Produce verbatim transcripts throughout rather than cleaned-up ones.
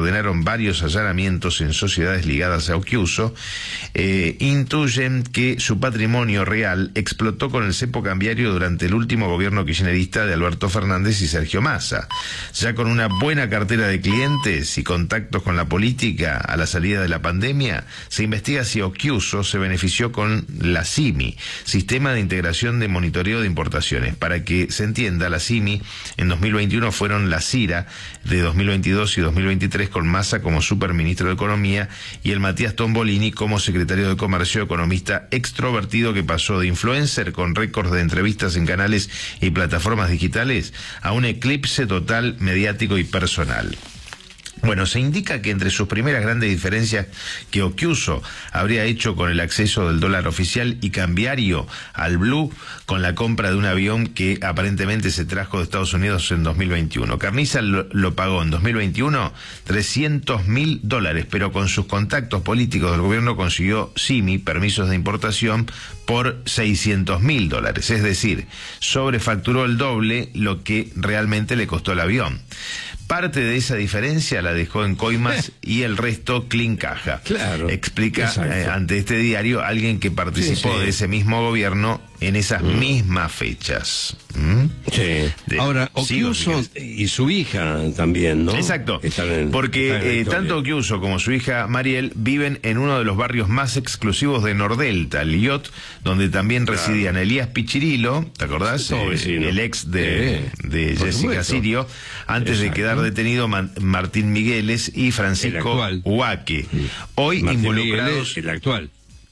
ordenaron varios allanamientos en sociedades ligadas a Occhiuso, eh, intuyen que su patrimonio real explotó con el cepo cambiario durante el último gobierno kirchnerista de Alberto Fernández y Sergio Massa. Ya con una buena cartera de clientes y contactos con la política a la salida de la pandemia, se investiga si Occhiuso se benefició con la C I M I, Sistema de Integración de Monitoreo de Importaciones. Para que se entienda, la C I M I en dos mil veintiuno fueron la CIRA de dos mil veintidós y dos mil veintitrés, con Massa como superministro de Economía y el Matías Tombolini como secretario de Comercio, economista extrovertido que pasó de influencer con récords de entrevistas en canales y plataformas digitales a un eclipse total mediático y personal. Bueno, se indica que entre sus primeras grandes diferencias que Occhiuso habría hecho con el acceso del dólar oficial y cambiario al blue con la compra de un avión que aparentemente se trajo de Estados Unidos en dos mil veintiuno. Carniza lo, lo pagó en dos mil veintiuno trescientos mil dólares, pero con sus contactos políticos del gobierno consiguió C I M I, permisos de importación, por seiscientos mil dólares. Es decir, sobrefacturó el doble lo que realmente le costó el avión. Parte de esa diferencia la dejó en coimas y el resto clean caja. Claro. Explica eh, ante este diario alguien que participó sí, sí. de ese mismo gobierno en esas mm. mismas fechas. ¿Mm? Sí. De, Ahora, Occhiuso y su hija también, ¿no? Exacto. En, porque eh, tanto Occhiuso como su hija Mariel viven en uno de los barrios más exclusivos de Nordelta, Liot, donde también claro. residían Elías Pichirilo, ¿te acordás? Eh, el ex de, sí. de Jessica supuesto. Sirio, antes Exacto. de quedar detenido Man, Martín Migueles y Francisco Huaque. Sí. Hoy Martín involucrados... Migueles, el actual.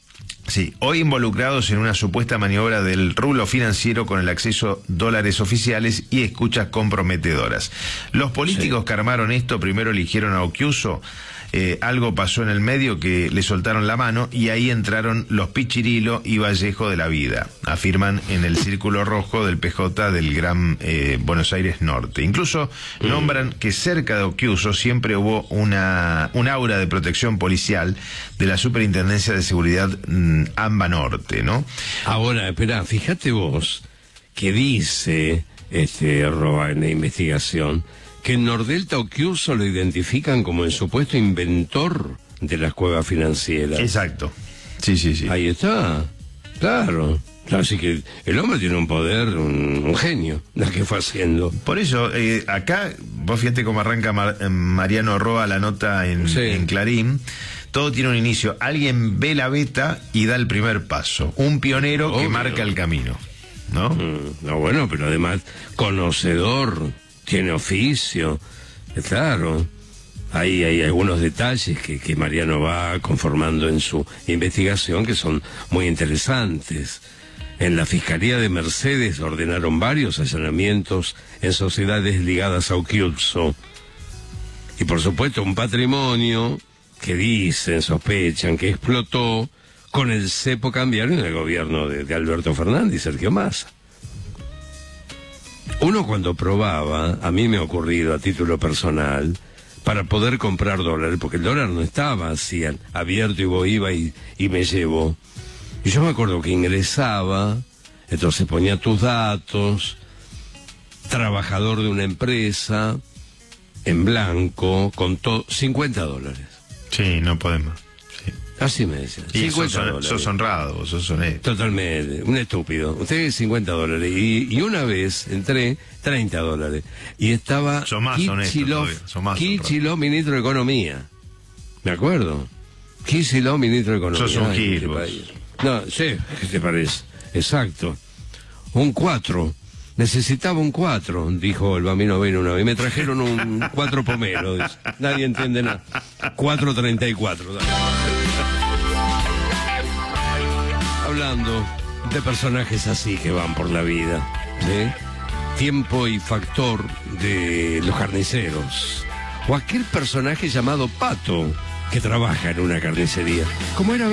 Sí, hoy involucrados en una supuesta maniobra del rulo financiero con el acceso a dólares oficiales y escuchas comprometedoras. Los políticos sí. que armaron esto primero eligieron a Occhiuso. Eh, algo pasó en el medio que le soltaron la mano y ahí entraron los Pichirilo y Vallejo de la vida, afirman en el Círculo Rojo del P J del Gran eh, Buenos Aires Norte. Incluso mm. nombran que cerca de Occhiuso siempre hubo una un aura de protección policial de la Superintendencia de Seguridad mm, AMBA Norte, ¿no? Ahora, espera, fíjate vos que dice este Roa en la investigación que en Nordelta Occhiuso lo identifican como el supuesto inventor de las cuevas financieras. Exacto. Sí, sí, sí. Ahí está. Claro. Así que el hombre tiene un poder, un, un genio, lo que fue haciendo. Por eso, eh, acá, vos fíjate cómo arranca Mar, Mariano Roa la nota en, sí. en Clarín. Todo tiene un inicio. Alguien ve la beta y da el primer paso. Un pionero Obvio. que marca el camino, ¿no? Mm, no, bueno, pero además, conocedor... Tiene oficio, claro. Hay, hay algunos detalles que, que Mariano va conformando en su investigación que son muy interesantes. En la Fiscalía de Mercedes ordenaron varios allanamientos en sociedades ligadas a Occhiuso. Y por supuesto un patrimonio que dicen, sospechan que explotó con el cepo cambiario en el gobierno de, de Alberto Fernández y Sergio Massa. Uno cuando probaba, a mí me ha ocurrido a título personal, para poder comprar dólares, porque el dólar no estaba así abierto y vos iba y, y me llevó. Y yo me acuerdo que ingresaba, entonces ponía tus datos, trabajador de una empresa, en blanco, con todo, cincuenta dólares. Sí, no podemos. Así me decían. cincuenta dólares. Sos honrado, sos honesto. Totalmente, un estúpido. Usted cincuenta dólares. Y, y una vez entré, treinta dólares. Y estaba Kicillof, ministro de Economía. ¿Me acuerdo? Kicillof, ministro de Economía. Sos un gil, No, sí, ¿qué te parece? Exacto. Un cuatro. Necesitaba un cuatro, dijo el Bambino Veira una vez. Me trajeron un cuatro pomelo. Dice. Nadie entiende nada. cuatro treinta y cuatro. Hablando de personajes así que van por la vida, ¿sí? Tiempo y Factor de Los Carniceros. O aquel personaje llamado Pato que trabaja en una carnicería. ¿Cómo era?